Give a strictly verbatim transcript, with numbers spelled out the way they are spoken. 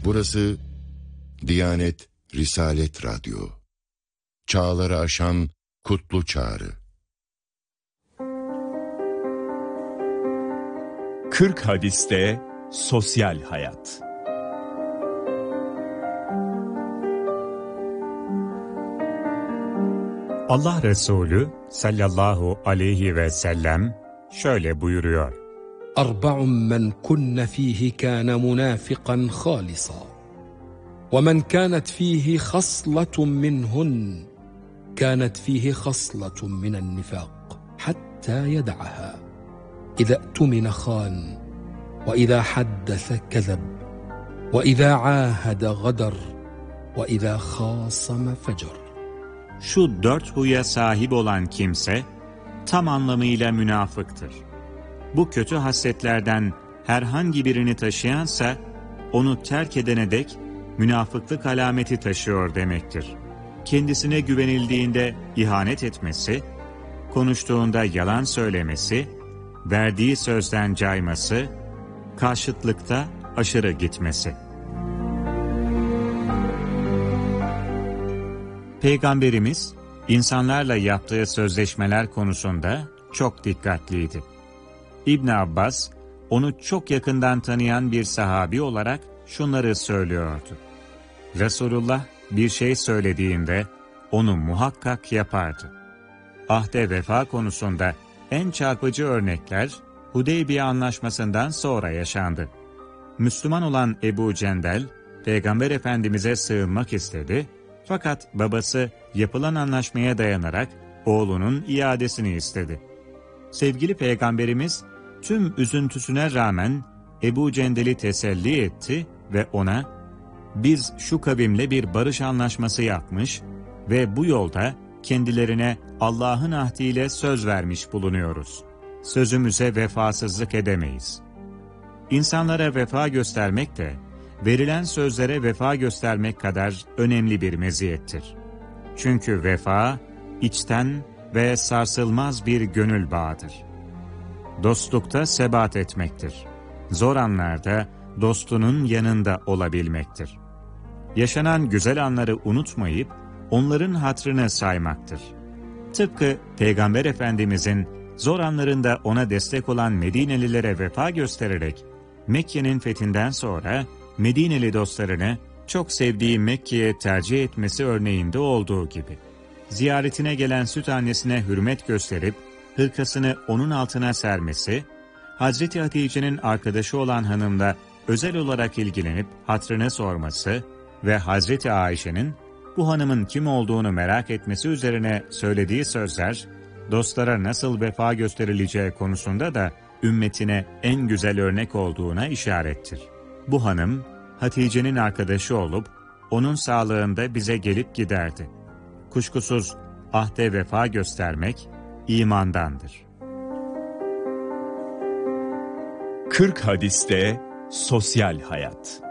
Burası Diyanet Risalet Radyo. Çağları aşan kutlu çağrı. kırk hadiste sosyal hayat. Allah Resulü sallallahu aleyhi ve sellem şöyle buyuruyor. Arba'un men kunne fihi kana munafiqan khalisa. Ve men kanat fihi khaslatun minhun kanat fihi khaslatun minen nifaq hatta yed'aha. İza tumina khan ve iza haddese kezeb ve iza ahade gadar ve iza khasama fecer. Şu dört huya sahip olan kimse tam anlamıyla münafıktır. Bu kötü hasletlerden herhangi birini taşıyansa onu terk edene dek münafıklık alameti taşıyor demektir. Kendisine güvenildiğinde ihanet etmesi, konuştuğunda yalan söylemesi, verdiği sözden cayması, karşıtlıkta aşırı gitmesi. Peygamberimiz, insanlarla yaptığı sözleşmeler konusunda çok dikkatliydi. İbn Abbas, onu çok yakından tanıyan bir sahabi olarak şunları söylüyordu. Resulullah bir şey söylediğinde onu muhakkak yapardı. Ahde vefa konusunda en çarpıcı örnekler Hudeybiye Anlaşması'ndan sonra yaşandı. Müslüman olan Ebu Cendel, Peygamber Efendimiz'e sığınmak istedi, fakat babası yapılan anlaşmaya dayanarak oğlunun iadesini istedi. Sevgili Peygamberimiz tüm üzüntüsüne rağmen Ebu Cendel'i teselli etti ve ona, biz şu kavimle bir barış anlaşması yapmış ve bu yolda kendilerine Allah'ın ahdiyle söz vermiş bulunuyoruz. Sözümüze vefasızlık edemeyiz. İnsanlara vefa göstermek de, verilen sözlere vefa göstermek kadar önemli bir meziyettir. Çünkü vefa, içten ve sarsılmaz bir gönül bağıdır. Dostlukta sebat etmektir. Zor anlarda dostunun yanında olabilmektir. Yaşanan güzel anları unutmayıp, onların hatrını saymaktır. Tıpkı Peygamber Efendimizin zor anlarında ona destek olan Medinelilere vefa göstererek, Mekke'nin fethinden sonra Medineli dostlarını çok sevdiği Mekke'ye tercih etmesi örneğinde olduğu gibi. Ziyaretine gelen süt annesine hürmet gösterip, hırkasını onun altına sermesi, Hazreti Hatice'nin arkadaşı olan hanımla özel olarak ilgilenip hatrını sorması ve Hazreti Ayşe'nin bu hanımın kim olduğunu merak etmesi üzerine söylediği sözler, dostlara nasıl vefa gösterileceği konusunda da ümmetine en güzel örnek olduğuna işarettir. Bu hanım, Hatice'nin arkadaşı olup, onun sağlığında bize gelip giderdi. Kuşkusuz ahde vefa göstermek imandandır. kırk hadiste sosyal hayat.